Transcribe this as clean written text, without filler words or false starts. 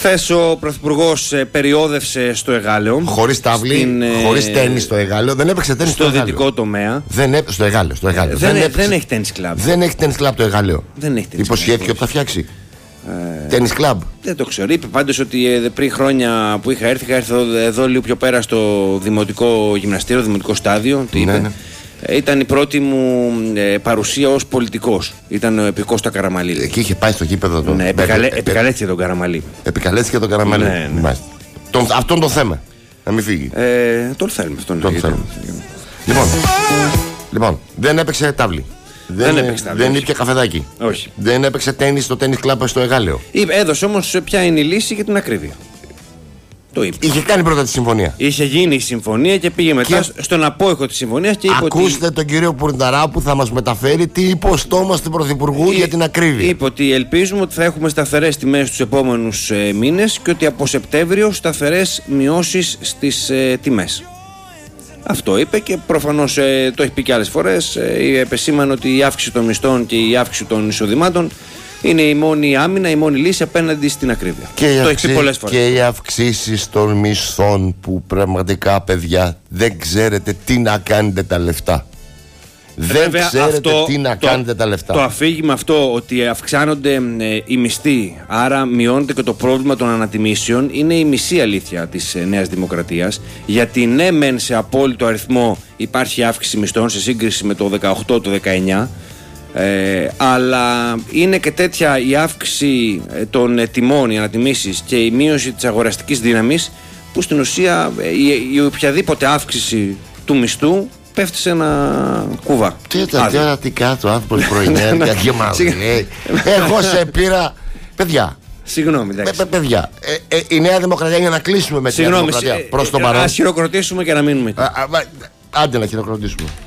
Χθες ο Πρωθυπουργός περιόδευσε στο Εγάλεο. Χωρίς τάβλη, χωρίς τένις στο Εγάλεο. Δεν έπαιξε τένις στο δυτικό τομέα. Στο Εγάλεο. Δεν έχει τένις κλαμπ. Δεν έχει τένις κλαμπ το Εγάλεο. Υποσχέθηκε ότι θα φτιάξει. Τένις κλαμπ. Δεν το ξέρω. Είπε πάντως ότι πριν χρόνια που είχα έρθει εδώ λίγο πιο πέρα στο δημοτικό γυμναστήριο, δημοτικό στάδιο. Τι είπε. Ήταν η πρώτη μου παρουσία ως πολιτικός. Ήταν ο επικός του Καραμαλή. Εκεί είχε πάει στο γήπεδο του. Ναι, επικαλέστηκε τον Καραμαλή. Επικαλέστηκε τον Καραμαλή. Ναι. Αυτό είναι το θέμα. Να μην φύγει. Τον θέλουμε αυτόν. Λοιπόν, δεν έπαιξε τάβλη. Δεν ήπια καφεδάκι. Όχι. Δεν έπαιξε τένις στο τένις κλαμπ στο Εγάλεο. Έδωσε όμως ποια είναι η λύση για την ακρίβεια. Το είπε. Είχε κάνει πρώτα τη συμφωνία. Είχε γίνει η συμφωνία και πήγε μετά στον απόϊχο της συμφωνίας και είπε. Ακούστε τον κύριο Πουρνταρά που θα μας μεταφέρει τι είπε ο στόμας του Πρωθυπουργού για την ακρίβεια. Είπε ότι ελπίζουμε ότι θα έχουμε σταθερές τιμές τους επόμενους μήνες και ότι από Σεπτέμβριο σταθερές μειώσεις στις τιμές. Αυτό είπε και προφανώς το έχει πει και άλλες φορές. Επεσήμανε ότι η αύξηση των μισθών και η αύξηση των εισοδημάτων είναι η μόνη άμυνα, η μόνη λύση απέναντι στην ακρίβεια. Το έχει πει πολλές φορές. Και οι αυξήσεις των μισθών που πραγματικά, παιδιά, δεν ξέρετε τι να κάνετε τα λεφτά. Δεν ξέρετε τι να κάνετε τα λεφτά. Το αφήγημα αυτό ότι αυξάνονται οι μισθοί, άρα μειώνεται και το πρόβλημα των ανατιμήσεων, είναι η μισή αλήθεια της Νέας Δημοκρατίας. Γιατί ναι, μεν σε απόλυτο αριθμό υπάρχει αύξηση μισθών σε σύγκριση με το 18, το 19. Αλλά είναι και τέτοια η αύξηση των τιμών, οι ανατιμήσεις και η μείωση της αγοραστικής δύναμης που στην ουσία η οποιαδήποτε αύξηση του μισθού πέφτει σε ένα κουβά. Τι κάτω άνθρωπος πρωινέρια και μας λέει εγώ σε πήρα. Παιδιά, συγγνώμη, παιδιά, η Νέα Δημοκρατία είναι να κλείσουμε με τη Νέα Δημοκρατία προς το παρόν. Ας χειροκροτήσουμε και να μείνουμε. Άντε να χειροκροτήσουμε.